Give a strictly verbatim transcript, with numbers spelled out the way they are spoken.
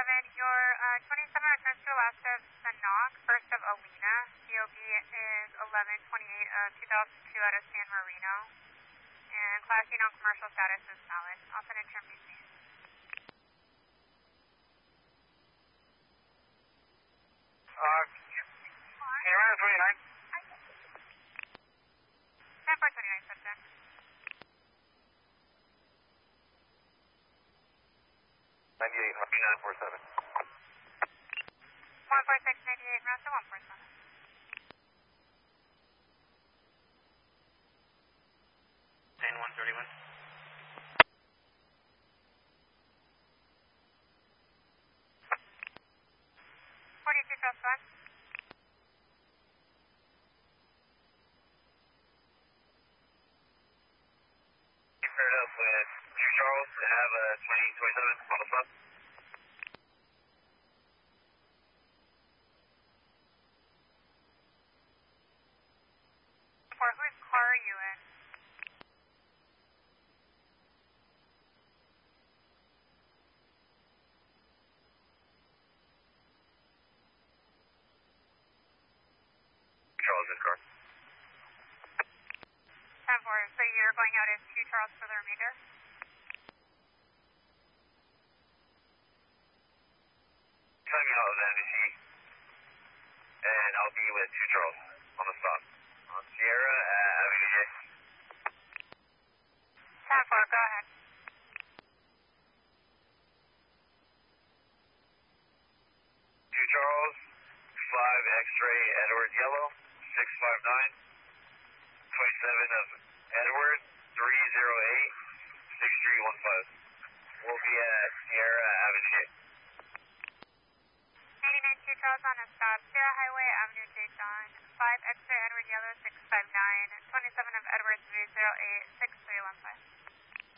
seven, your uh, twenty-seven on Transfer Alaska Sanok, first of Alina. D O B is eleven twenty-eight of two thousand two out of San Marino. And Class C non-commercial status is valid. I'll send it to your B C. Uh, can you run a twenty-nine? ten four twenty-nine, subject. ninety-eight, nine four seven. one four six ninety-eight, route to one four seven. ten one thirty-one. forty-two cross one. You paired up with two Charles to have a twenty twenty-seven on the front. For whose car are you in? Charles in car. ten four, so you're going out as two Charles for the remainder? Coming out of N B C, and I'll be with two Charles on the stop. On Sierra at Avenue J. ten four, go ahead. two Charles, five X-ray Edward Yellow, six five nine, twenty-seven of Edward, three zero eight, six three one five. We'll be at Sierra Avenue J. eighty-nine two Charles on a stop, Sierra Highway, Avenue J. John, five X-ray Edward Yellow, six five nine, twenty-seven of Edward, three zero eight, six three one five.